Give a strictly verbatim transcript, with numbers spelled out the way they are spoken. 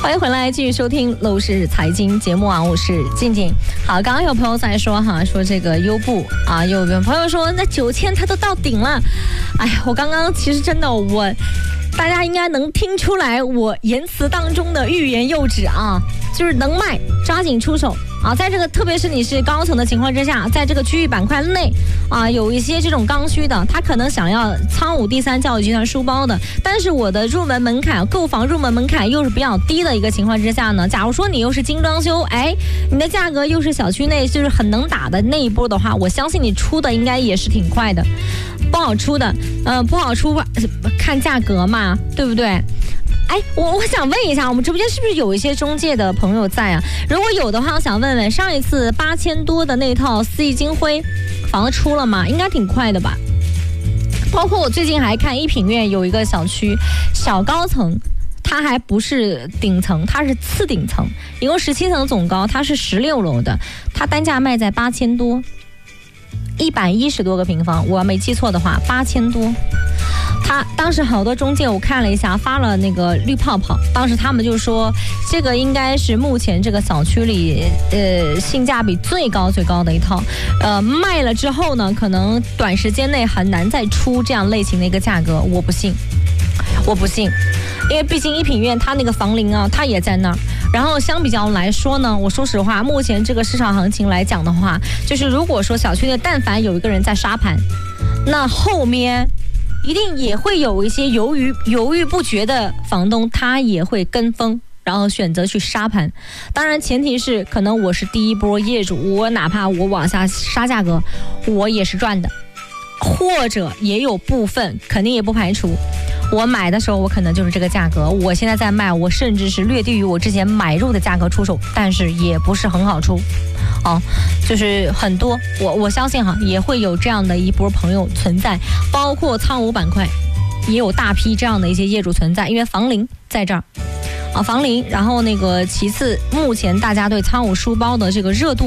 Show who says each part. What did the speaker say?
Speaker 1: 欢迎回来，继续收听楼市财经节目啊，我是静静。好，刚刚有朋友在说哈，说这个优步啊，有个朋友说那九千它都到顶了。哎呀，我刚刚其实真的我，大家应该能听出来我言辞当中的欲言又止啊，就是能卖抓紧出手啊，在这个特别是你是高层的情况之下，在这个区域板块内啊，有一些这种刚需的，他可能想要仓五第三教育集团书包的，但是我的入门门槛购房入门门槛又是比较低的一个情况之下呢，假如说你又是精装修，哎，你的价格又是小区内就是很能打的那一波的话，我相信你出的应该也是挺快的。不好出的，呃，不好出看价格嘛，对不对？哎，我我想问一下，我们直播间是不是有一些中介的朋友在啊？如果有的话，我想问问，上一次八千多的那套四季金辉房子出了吗？应该挺快的吧？包括我最近还看一品苑有一个小区小高层，它还不是顶层，它是次顶层，一共十七层总高，它是十六楼的，它单价卖在八千多，一百一十多个平方，我没记错的话，八千多。他当时好多中介我看了一下，发了那个绿泡泡，当时他们就说这个应该是目前这个小区里呃性价比最高最高的一套，呃卖了之后呢，可能短时间内很难再出这样类型的一个价格，我不信，我不信，因为毕竟一品苑它那个房龄啊，它也在那儿。然后相比较来说呢，我说实话，目前这个市场行情来讲的话，就是如果说小区内但凡有一个人在沙盘，那后面一定也会有一些犹豫犹豫不决的房东，他也会跟风，然后选择去杀盘。当然前提是可能我是第一波业主，我哪怕我往下杀价格，我也是赚的，或者也有部分肯定也不排除我买的时候我可能就是这个价格，我现在在卖，我甚至是略低于我之前买入的价格出手，但是也不是很好出哦，就是很多我我相信哈，也会有这样的一波朋友存在，包括仓五板块也有大批这样的一些业主存在，因为房龄在这儿啊，房龄，然后那个其次，目前大家对仓五书包的这个热度